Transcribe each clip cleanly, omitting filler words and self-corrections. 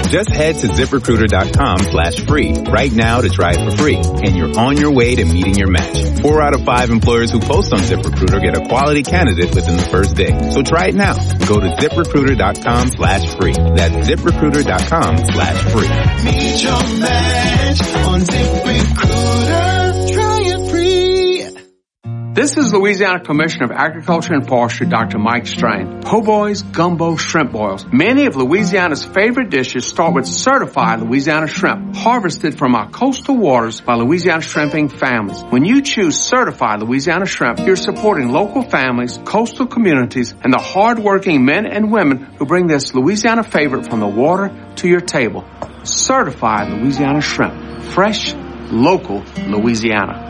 Just head to ZipRecruiter.com/free right now to try it for free, and you're on your way to meeting your match. 4 out of 5 employers who post on ZipRecruiter get a quality candidate within the first day. So try it now. Go to ZipRecruiter.com/free. That's ZipRecruiter.com/free. Meet your match on ZipRecruiter. Try it free. This is Louisiana Commissioner of Agriculture and Forestry, Dr. Mike Strain. Po' boys, gumbo, shrimp boils. Many of Louisiana's favorite dishes start with certified Louisiana shrimp, harvested from our coastal waters by Louisiana shrimping families. When you choose certified Louisiana shrimp, you're supporting local families, coastal communities, and the hard-working men and women who bring this Louisiana favorite from the water to your table. Certified Louisiana shrimp. Fresh, local Louisiana.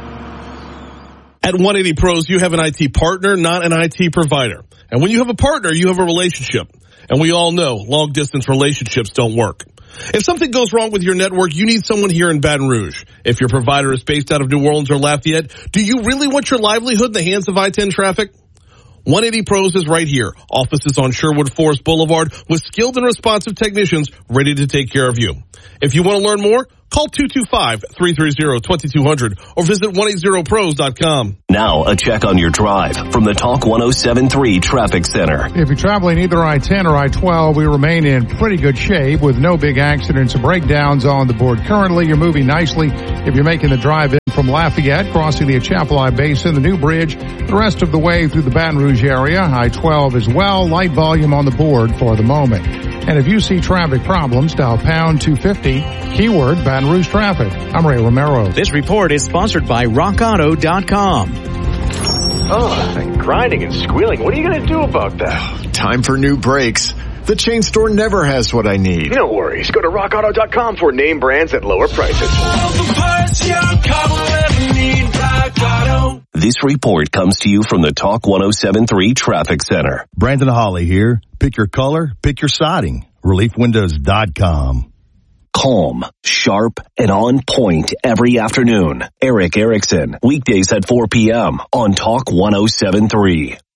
At 180 Pros, you have an IT partner, not an IT provider. And when you have a partner, you have a relationship. And we all know long-distance relationships don't work. If something goes wrong with your network, you need someone here in Baton Rouge. If your provider is based out of New Orleans or Lafayette, do you really want your livelihood in the hands of I-10 traffic? 180 Pros is right here. Offices on Sherwood Forest Boulevard with skilled and responsive technicians ready to take care of you. If you want to learn more, call 225-330-2200 or visit 180pros.com. Now, a check on your drive from the Talk 107.3 Traffic Center. If you're traveling either I-10 or I-12, we remain in pretty good shape with no big accidents or breakdowns on the board. Currently, you're moving nicely if you're making the drive in from Lafayette, crossing the Atchafalaya Basin, the new bridge, the rest of the way through the Baton Rouge area. I-12 as well, light volume on the board for the moment. And if you see traffic problems, dial pound 250, keyword Baton Rouge traffic. I'm Ray Romero. This report is sponsored by RockAuto.com. Oh, grinding and squealing. What are you going to do about that? Time for new brakes. The chain store never has what I need. No worries. Go to RockAuto.com for name brands at lower prices. This report comes to you from the Talk 107.3 Traffic Center. Brandon Hawley here. Pick your color, pick your siding. ReliefWindows.com. Calm, sharp, and on point every afternoon. Eric Erickson, weekdays at 4 p.m. on Talk 107.3.